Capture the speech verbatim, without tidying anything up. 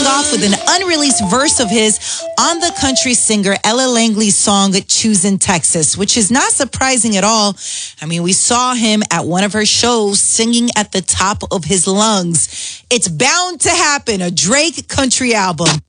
off with an unreleased verse of his on the country singer Ella Langley's song Choosing Texas, which is not surprising at all. I mean, we saw him at one of her shows singing at the top of his lungs. It's bound to happen, a Drake country album.